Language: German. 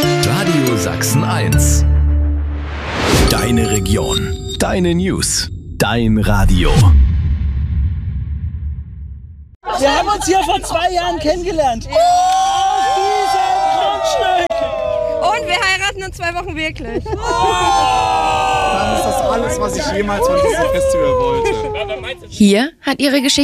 Radio Sachsen 1. Deine Region. Deine News. Dein Radio. Wir haben uns hier vor 2 Jahren kennengelernt. Auf diesem Grundstück. Und wir heiraten in 2 Wochen wirklich. Dann ist das alles, was ich jemals von diesem Festival wollte. Hier hat ihre Geschichte